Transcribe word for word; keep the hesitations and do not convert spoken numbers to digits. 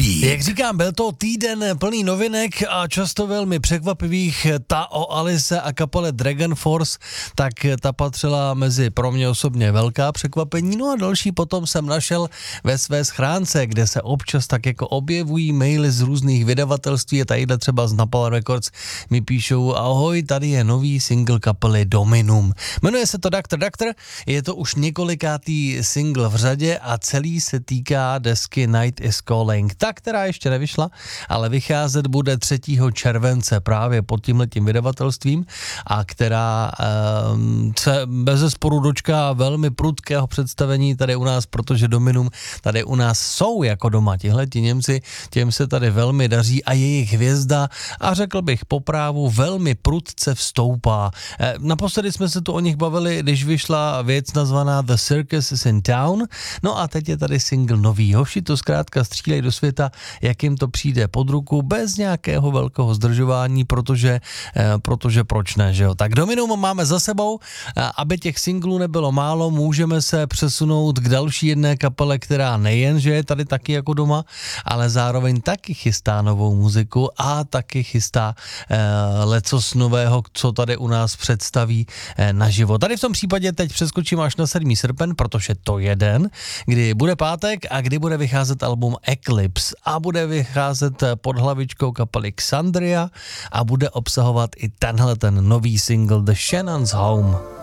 Beat. Jak říkám, byl to týden plný novinek a často velmi překvapivých. Ta o Alice a kapele Dragon Force, tak ta patřila mezi pro mě osobně velká překvapení. No a další potom jsem našel ve své schránce, kde se občas tak jako objevují maily z různých vydavatelství. A tadyhle třeba z Napalm Records mi píšou: ahoj, tady je nový single kapely Dominum. Jmenuje se to Doctor Doctor, je to už několikátý single v řadě a celý se týká desky Night is Calling. Ta, která ještě nevyšla, ale vycházet bude třetího července právě pod tímhletím vydavatelstvím a která um, se bezesporu dočká velmi prudkého představení tady u nás, protože Dominum tady u nás jsou jako doma. Tihleti Němci, těm se tady velmi daří a jejich hvězda, a řekl bych po právu, velmi prudce vstoupá. E, naposledy jsme se tu o nich bavili, když vyšla věc nazvaná The Circus is in Town, no a teď je tady single nový. Hoši to zkrátka střílej do světa, jak jim to přijde pod ruku, bez nějakého velkého zdržování, protože, eh, protože proč ne, že jo. Tak Dominum máme za sebou, a aby těch singlů nebylo málo, můžeme se přesunout k další jedné kapele, která nejen, že je tady taky jako doma, ale zároveň taky chystá novou muziku a taky chystá eh, lecos nového, co tady u nás představí eh, naživo. Tady v tom případě teď přeskočím až na sedmý srpen, protože to je den, kdy bude pátek a kdy bude vycházet album Eclipse a bude vycházet pod hlavičkou kapely Xandria a bude obsahovat i tenhle ten nový single The Shannon's Home.